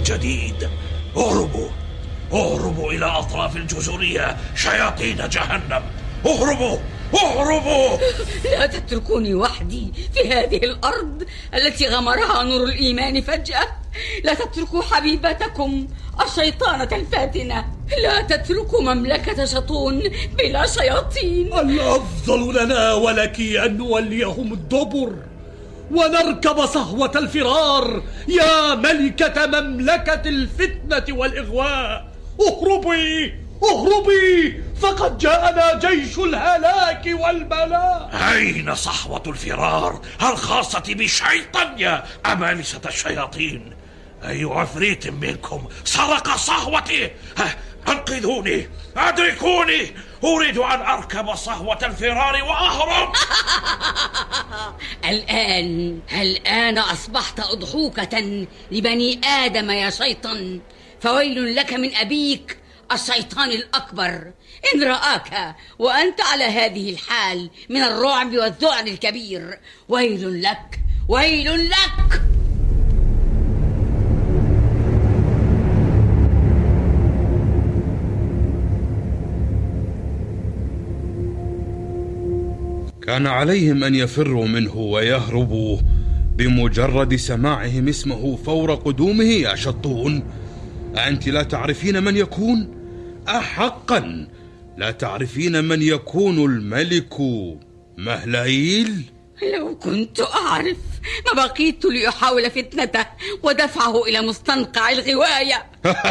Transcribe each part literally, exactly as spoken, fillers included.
الجديد. اهربوا اهربوا إلى أطراف الجزرية شياطين جهنم. اهربوا اهربوا. لا تتركوني وحدي في هذه الأرض التي غمرها نور الإيمان فجأة. لا تتركوا حبيبتكم الشيطانة الفاتنة. لا تتركوا مملكة شطون بلا شياطين. الأفضل لنا ولك أن نوليهم الدبر ونركب صهوة الفرار يا ملكة مملكة الفتنة والإغواء. اهربي اهربي، فقد جاءنا جيش الهلاك والبلاء. أين صحوة الفرار الخاصة بشيطان يا أمالسة الشياطين؟ أي عفريت منكم سرق صهوتي؟ أنقذوني، أدركوني، أريد أن أركب صهوة الفرار وأهرب. الآن الآن أصبحت أضحوكة لبني آدم يا شيطان، فويل لك من أبيك الشيطان الأكبر إن رآك وأنت على هذه الحال من الرعب والذعر الكبير. ويل لك ويل لك. كان عليهم أن يفروا منه ويهربوا بمجرد سماعهم اسمه فور قدومه يا شطون. أنت لا تعرفين من يكون؟ أحقا لا تعرفين من يكون الملك مهلايل؟ لو كنت أعرف ما بقيت لأحاول فتنته ودفعه إلى مستنقع الغواية.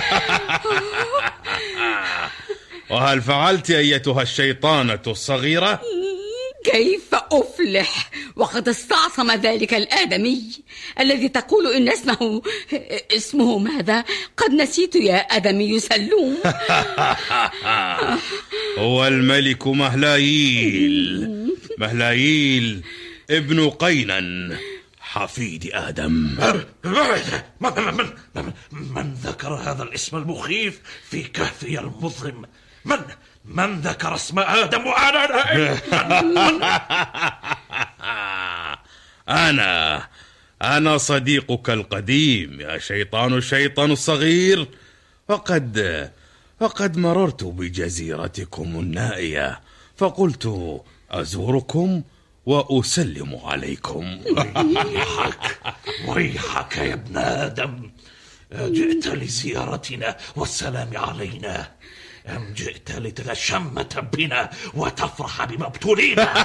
وهل فعلت أيتها الشيطانة الصغيرة؟ كيف أفلح وقد استعصم ذلك الآدمي الذي تقول إن اسمه اسمه ماذا؟ قد نسيت يا آدمي سلوم. هو الملك مهلايل، مهلايل ابن قينان حفيد آدم. من, من, من, من ذكر هذا الاسم المخيف في كهفي المظلم؟ من من ذكر اسم آدم وأنا من؟ أنا أنا صديقك القديم يا شيطان الشيطان الصغير. وقد وقد مررت بجزيرتكم النائية فقلت أزوركم وأسلم عليكم. ويحك ويحك يا ابن آدم، جئت لزيارتنا والسلام علينا أم جئت لتتشمت بنا وتفرح بما ابتلينا؟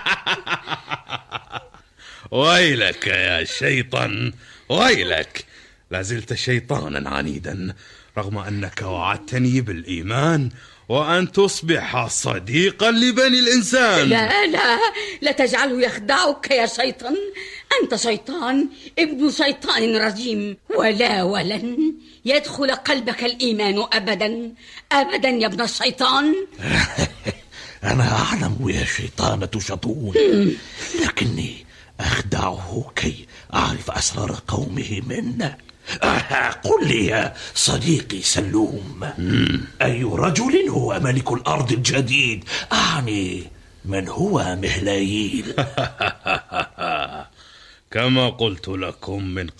ويلك يا شيطان ويلك، لازلت شيطانا عنيدا رغم أنك وعدتني بالإيمان وأن تصبح صديقا لبني الإنسان. لا لا لا تجعله يخدعك يا شيطان. أنت شيطان ابن شيطان رجيم، ولا ولن يدخل قلبك الإيمان أبدا أبدا يا ابن الشيطان. أنا أعلم يا شيطانة شطون، لكني أخدعه كي أعرف أسرار قومه منا. قل لي يا صديقي سلوم، أي رجل هو ملك الأرض الجديد؟ أعني من هو مهلايل؟ كما قلت لكم من